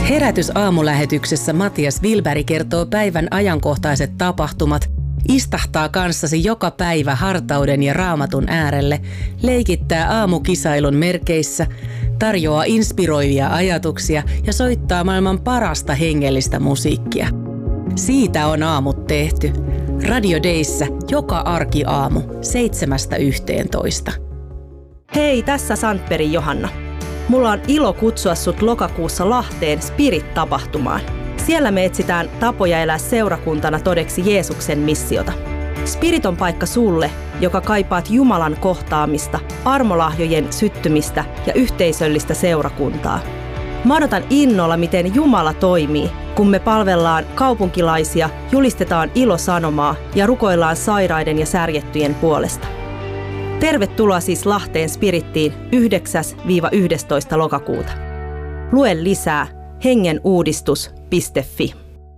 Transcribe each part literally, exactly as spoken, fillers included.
Herätys aamulähetyksessä Matias Wilberg kertoo päivän ajankohtaiset tapahtumat, istahtaa kanssasi joka päivä hartauden ja raamatun äärelle, leikittää aamukisailun merkeissä, tarjoaa inspiroivia ajatuksia ja soittaa maailman parasta hengellistä musiikkia. Siitä on aamut tehty. Radio Dayssä joka arkiaamu seitsemästä yhteentoista. Hei, tässä Sandberg Johanna. Mulla on ilo kutsua sut lokakuussa Lahteen Spirit-tapahtumaan. Siellä me etsitään tapoja elää seurakuntana todeksi Jeesuksen missiota. Spirit on paikka sulle, joka kaipaat Jumalan kohtaamista, armolahjojen syttymistä ja yhteisöllistä seurakuntaa. Mä odotan innolla, miten Jumala toimii, kun me palvellaan kaupunkilaisia, julistetaan ilosanomaa ja rukoillaan sairaiden ja särjettyjen puolesta. Tervetuloa siis Lahteen Spirittiin yhdeksäs yhdestoista lokakuuta. Lue lisää hengenuudistus piste fi.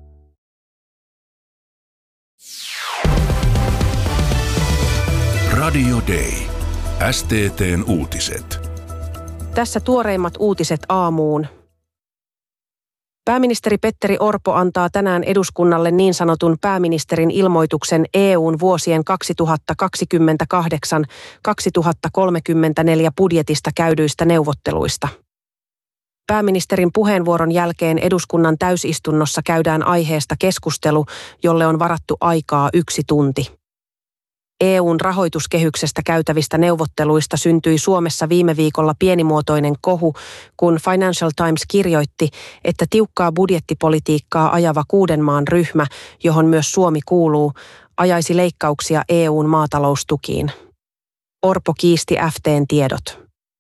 Radio Day. S T T:n uutiset. Tässä tuoreimmat uutiset aamuun. Pääministeri Petteri Orpo antaa tänään eduskunnalle niin sanotun pääministerin ilmoituksen E U:n vuosien kaksituhattakaksikymmentäkahdeksan kaksituhattakolmekymmentäneljä budjetista käydyistä neuvotteluista. Pääministerin puheenvuoron jälkeen eduskunnan täysistunnossa käydään aiheesta keskustelu, jolle on varattu aikaa yksi tunti. E U:n rahoituskehyksestä käytävistä neuvotteluista syntyi Suomessa viime viikolla pienimuotoinen kohu, kun Financial Times kirjoitti, että tiukkaa budjettipolitiikkaa ajava kuuden maan ryhmä, johon myös Suomi kuuluu, ajaisi leikkauksia E U:n maataloustukiin. Orpo kiisti F T:n tiedot.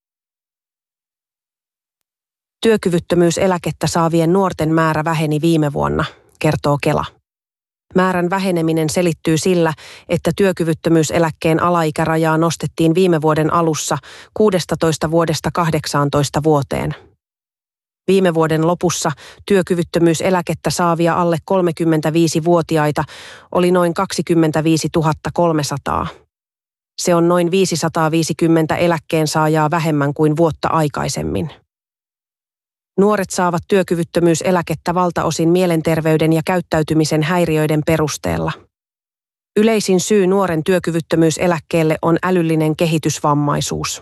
Työkyvyttömyyseläkettä saavien nuorten määrä väheni viime vuonna, kertoo Kela. Määrän väheneminen selittyy sillä, että työkyvyttömyyseläkkeen alaikärajaa nostettiin viime vuoden alussa kuudestatoista vuodesta kahdeksaantoista vuoteen. Viime vuoden lopussa työkyvyttömyyseläkettä saavia alle kolmekymmentäviisivuotiaita oli noin kaksikymmentäviisituhatta kolmesataa. Se on noin viisisataaviisikymmentä eläkkeensaajaa vähemmän kuin vuotta aikaisemmin. Nuoret saavat työkyvyttömyyseläkettä valtaosin mielenterveyden ja käyttäytymisen häiriöiden perusteella. Yleisin syy nuoren työkyvyttömyyseläkkeelle on älyllinen kehitysvammaisuus.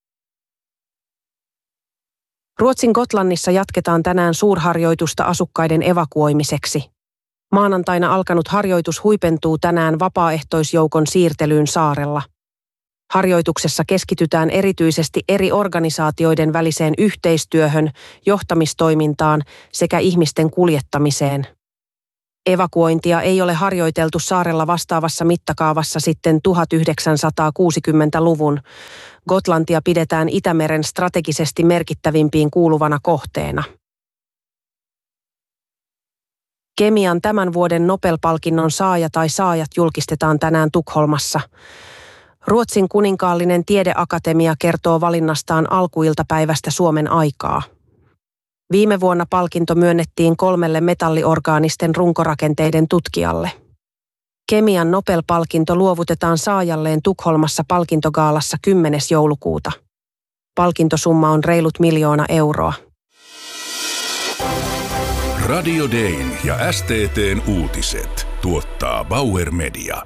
Ruotsin Gotlannissa jatketaan tänään suurharjoitusta asukkaiden evakuoimiseksi. Maanantaina alkanut harjoitus huipentuu tänään vapaaehtoisjoukon siirtelyyn saarella. Harjoituksessa keskitytään erityisesti eri organisaatioiden väliseen yhteistyöhön, johtamistoimintaan sekä ihmisten kuljettamiseen. Evakuointia ei ole harjoiteltu saarella vastaavassa mittakaavassa sitten tuhatyhdeksänsataakuusikymmentäluvun. Gotlantia pidetään Itämeren strategisesti merkittävimpiin kuuluvana kohteena. Kemian tämän vuoden Nobel-palkinnon saaja tai saajat julkistetaan tänään Tukholmassa. Ruotsin kuninkaallinen tiedeakatemia kertoo valinnastaan alkuiltapäivästä Suomen aikaa. Viime vuonna palkinto myönnettiin kolmelle metalliorgaanisten runkorakenteiden tutkijalle. Kemian Nobel-palkinto luovutetaan saajalleen Tukholmassa palkintogaalassa kymmenes joulukuuta. Palkintosumma on reilut miljoona euroa. Radio Dayn ja S T T:n uutiset tuottaa Bauer Media.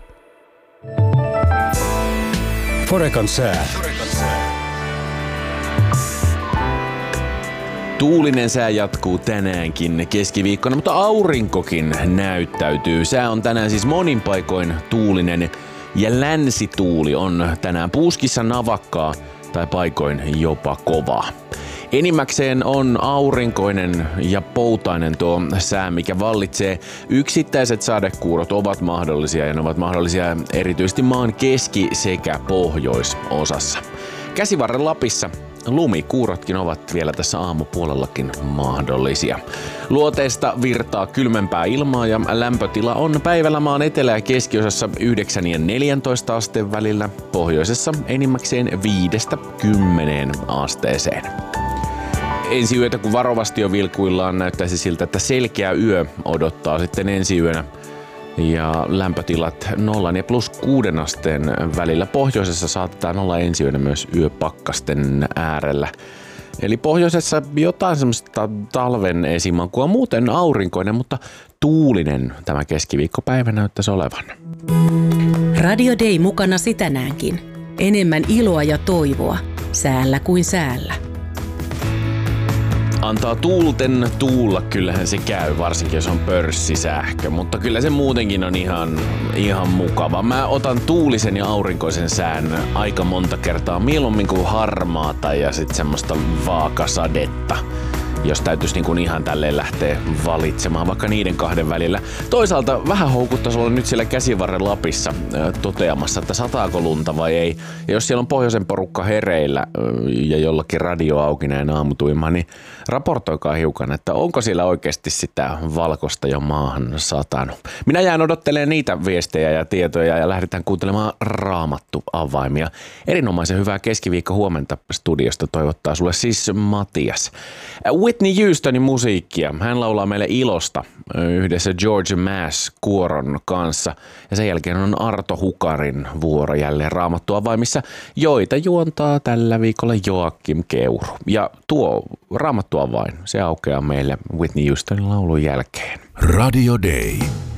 Forekan sää. Tuulinen sää jatkuu tänäänkin keskiviikkona, mutta aurinkokin näyttäytyy. Sää on tänään siis monin paikoin tuulinen ja länsituuli on tänään puuskissa navakkaa tai paikoin jopa kovaa. Enimmäkseen on aurinkoinen ja poutainen tuo sää, mikä vallitsee. Yksittäiset sadekuurot ovat mahdollisia ja ne ovat mahdollisia erityisesti maan keski- sekä pohjoisosassa. Käsivarren Lapissa lumikuurotkin ovat vielä tässä aamupuolellakin mahdollisia. Luoteesta virtaa kylmempää ilmaa ja lämpötila on päivällä maan etelä- ja keskiosassa yhdeksän ja neljäntoista asteen välillä, pohjoisessa enimmäkseen viidestä kymmeneen asteeseen. Ensi yötä kun varovasti jo vilkuillaan, näyttäisi siltä, että selkeä yö odottaa sitten ensi yönä. Ja lämpötilat nollan ja plus kuuden asteen välillä. Pohjoisessa saatetaan olla ensi yönä myös yöpakkasten äärellä. Eli pohjoisessa jotain semmoista talven esimakua, muuten aurinkoinen, mutta tuulinen tämä keskiviikkopäivä näyttäisi olevan. Radio Day mukana tänäänkin. Enemmän iloa ja toivoa, säällä kuin säällä. Antaa tuulten tuulla, kyllähän se käy, varsinkin jos on pörssisähkö, mutta kyllä se muutenkin on ihan, ihan mukava. Mä otan tuulisen ja aurinkoisen sään aika monta kertaa, mieluummin kuin harmaata ja sitten semmoista vaakasadetta, jos täytyisi niin kuin ihan tälleen lähteä valitsemaan vaikka niiden kahden välillä. Toisaalta vähän houkuttaisi olla nyt siellä Käsivarren Lapissa toteamassa, että sataako lunta vai ei. Ja jos siellä on pohjoisen porukka hereillä ja jollakin radio auki näin aamutuimaan, niin raportoikaa hiukan, että onko siellä oikeasti sitä valkoista jo maahan satanut. Minä jään odottelemaan niitä viestejä ja tietoja ja lähdetään kuuntelemaan Raamattu avaimia. Erinomaisen hyvää keskiviikko huomenta studiosta toivottaa sulle siis Matias. Whitney Houstonin musiikkia. Hän laulaa meille ilosta yhdessä George Mass-kuoron kanssa. Ja sen jälkeen on Arto Hukarin vuoro jälleen Raamattu avaimissa, joita juontaa tällä viikolla Joakim Keuru. Ja tuo Raamattu avain, se aukeaa meille Whitney Houstonin laulun jälkeen. Radio Day.